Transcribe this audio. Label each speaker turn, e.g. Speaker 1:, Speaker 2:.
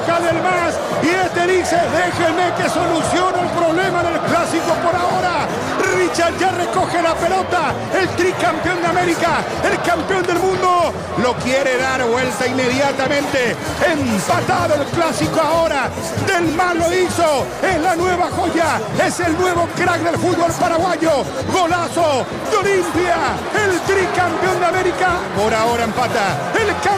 Speaker 1: busca del más. Y este dice, déjenme que solucione el problema del clásico por ahora. Richard ya recoge la pelota. El tricampeón de América, el campeón del mundo, lo quiere dar vuelta inmediatamente. Empatado el clásico ahora. Del Más lo hizo. Es la nueva joya. Es el nuevo crack del fútbol paraguayo. Golazo de Olimpia. El tricampeón de América. Por ahora empata. El campeón